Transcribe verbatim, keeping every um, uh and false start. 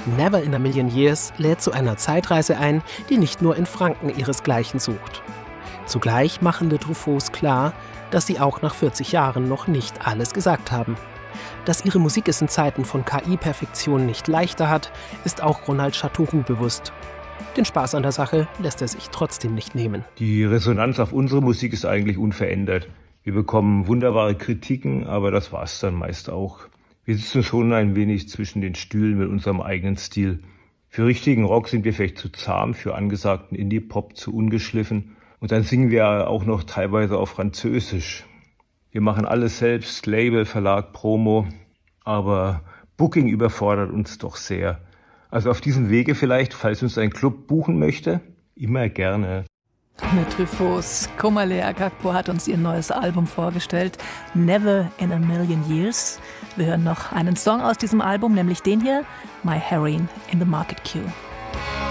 Never in a Million Years lädt zu einer Zeitreise ein, die nicht nur in Franken ihresgleichen sucht. Zugleich machen Les Truffauts klar, dass sie auch nach vierzig Jahren noch nicht alles gesagt haben. Dass ihre Musik es in Zeiten von K I-Perfektion nicht leichter hat, ist auch Ronald Chateauroux bewusst. Den Spaß an der Sache lässt er sich trotzdem nicht nehmen. Die Resonanz auf unsere Musik ist eigentlich unverändert. Wir bekommen wunderbare Kritiken, aber das war's dann meist auch. Wir sitzen schon ein wenig zwischen den Stühlen mit unserem eigenen Stil. Für richtigen Rock sind wir vielleicht zu zahm, für angesagten Indie-Pop zu ungeschliffen. Und dann singen wir auch noch teilweise auf Französisch. Wir machen alles selbst, Label, Verlag, Promo, aber Booking überfordert uns doch sehr. Also auf diesem Wege vielleicht, falls uns ein Club buchen möchte, immer gerne. Les Truffauts, Komale Akakpo hat uns ihr neues Album vorgestellt, Never in a Million Years. Wir hören noch einen Song aus diesem Album, nämlich den hier, My Heroine in the Market Queue.